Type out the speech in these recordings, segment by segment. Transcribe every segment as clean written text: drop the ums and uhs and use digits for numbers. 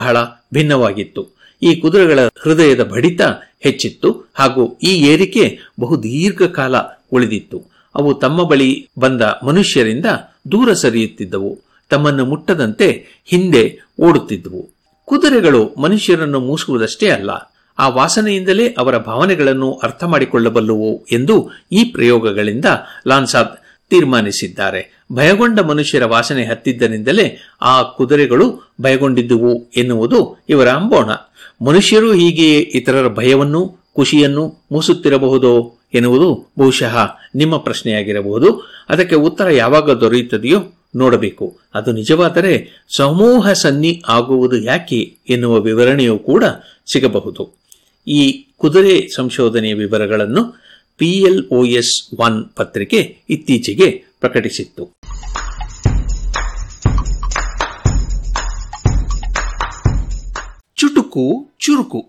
ಬಹಳ ಭಿನ್ನವಾಗಿತ್ತು. ಈ ಕುದುರೆಗಳ ಹೃದಯದ ಬಡಿತ ಹೆಚ್ಚಿತ್ತು ಹಾಗೂ ಈ ಏರಿಕೆ ಬಹು ದೀರ್ಘಕಾಲ ಉಳಿದಿತ್ತು. ಅವು ತಮ್ಮ ಬಳಿ ಬಂದ ಮನುಷ್ಯರಿಂದ ದೂರ ಸರಿಯುತ್ತಿದ್ದವು, ತಮ್ಮನ್ನು ಮುಟ್ಟದಂತೆ ಹಿಂದೆ ಓಡುತ್ತಿದ್ದವು. ಕುದುರೆಗಳು ಮನುಷ್ಯರನ್ನು ಮೂಸುವುದಷ್ಟೇ ಅಲ್ಲ, ಆ ವಾಸನೆಯಿಂದಲೇ ಅವರ ಭಾವನೆಗಳನ್ನು ಅರ್ಥ ಮಾಡಿಕೊಳ್ಳಬಲ್ಲುವು ಎಂದು ಈ ಪ್ರಯೋಗಗಳಿಂದ ಲಾನ್ಸಾದ್ ತೀರ್ಮಾನಿಸಿದ್ದಾರೆ. ಭಯಗೊಂಡ ಮನುಷ್ಯರ ವಾಸನೆ ಹತ್ತಿದ್ದರಿಂದಲೇ ಆ ಕುದುರೆಗಳು ಭಯಗೊಂಡಿದ್ದುವು ಎನ್ನುವುದು ಇವರ ಅಂಬೋಣ. ಮನುಷ್ಯರು ಹೀಗೆಯೇ ಇತರರ ಭಯವನ್ನು ಖುಷಿಯನ್ನು ಮೂಸುತ್ತಿರಬಹುದೋ ಎನ್ನುವುದು ಬಹುಶಃ ನಿಮ್ಮ ಪ್ರಶ್ನೆಯಾಗಿರಬಹುದು. ಅದಕ್ಕೆ ಉತ್ತರ ಯಾವಾಗ ದೊರೆಯುತ್ತದೆಯೋ ನೋಡಬೇಕು. ಅದು ನಿಜವಾದರೆ ಸಮೂಹ ಸನ್ನಿ ಆಗುವುದು ಯಾಕೆ ಎನ್ನುವ ವಿವರಣೆಯೂ ಕೂಡ ಸಿಗಬಹುದು. ಈ ಕುದುರೆ ಸಂಶೋಧನೆಯ ವಿವರಗಳನ್ನು PLOS ONE ಪತ್ರಿಕೆ ಇತ್ತೀಚೆಗೆ ಪ್ರಕಟಿಸಿತ್ತು. ಚುಟುಕು ಚುರುಕು.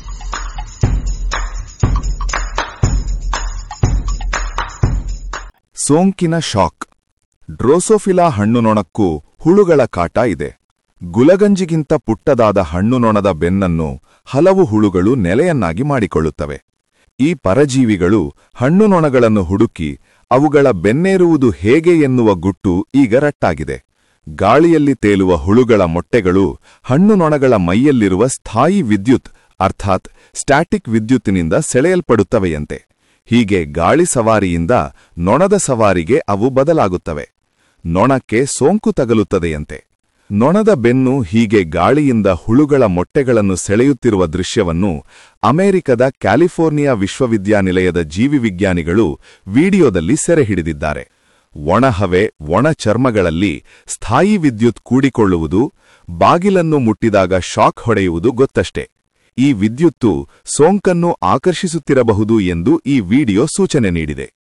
ಸೋಂಕಿನ ಶಾಕ್. ಡ್ರೋಸೋಫಿಲಾ ಹಣ್ಣುನೊಣಕ್ಕೂ ಹುಳುಗಳ ಕಾಟ ಇದೆ. ಗುಲಗಂಜಿಗಿಂತ ಪುಟ್ಟದಾದ ಹಣ್ಣುನೊಣದ ಬೆನ್ನನ್ನು ಹಲವು ಹುಳುಗಳು ನೆಲೆಯನ್ನಾಗಿ ಮಾಡಿಕೊಳ್ಳುತ್ತವೆ. ಈ ಪರಜೀವಿಗಳು ಹಣ್ಣುನೊಣಗಳನ್ನು ಹುಡುಕಿ ಅವುಗಳ ಬೆನ್ನೇರುವುದು ಹೇಗೆ ಎನ್ನುವ ಗುಟ್ಟು ಈಗ ರಟ್ಟಾಗಿದೆ. ಗಾಳಿಯಲ್ಲಿ ತೇಲುವ ಹುಳುಗಳ ಮೊಟ್ಟೆಗಳು ಹಣ್ಣುನೊಣಗಳ ಮೈಯಲ್ಲಿರುವ ಸ್ಥಾಯಿ ವಿದ್ಯುತ್ ಅರ್ಥಾತ್ ಸ್ಟ್ಯಾಟಿಕ್ ವಿದ್ಯುತ್ತಿನಿಂದ ಸೆಳೆಯಲ್ಪಡುತ್ತವೆಯಂತೆ. ಹೀಗೆ ಗಾಳಿ ಸವಾರಿಯಿಂದ ನೊಣದ ಸವಾರಿಗೆ ಅವು ಬದಲಾಗುತ್ತವೆ. ನೊಣಕ್ಕೆ ಸೋಂಕು ತಗಲುತ್ತದೆಯಂತೆ. ನೊಣದ ಬೆನ್ನು ಹೀಗೆ ಗಾಳಿಯಿಂದ ಹುಳುಗಳ ಮೊಟ್ಟೆಗಳನ್ನು ಸೆಳೆಯುತ್ತಿರುವ ದೃಶ್ಯವನ್ನು ಅಮೆರಿಕದ ಕ್ಯಾಲಿಫೋರ್ನಿಯಾ ವಿಶ್ವವಿದ್ಯಾನಿಲಯದ ಜೀವಿವಿಜ್ಞಾನಿಗಳು ವಿಡಿಯೋದಲ್ಲಿ ಸೆರೆಹಿಡಿದಿದ್ದಾರೆ. ಒಣಹವೆ, ಒಣ ಚರ್ಮಗಳಲ್ಲಿ ಸ್ಥಾಯಿ ವಿದ್ಯುತ್ ಕೂಡಿಕೊಳ್ಳುವುದು, ಬಾಗಿಲನ್ನು ಮುಟ್ಟಿದಾಗ ಶಾಕ್ ಹೊಡೆಯುವುದು ಗೊತ್ತಷ್ಟೇ. ಈ ವಿದ್ಯುತ್ತು ಸೋಂಕನ್ನು ಆಕರ್ಷಿಸುತ್ತಿರಬಹುದು ಎಂದು ಈ ವಿಡಿಯೋ ಸೂಚನೆ ನೀಡಿದೆ.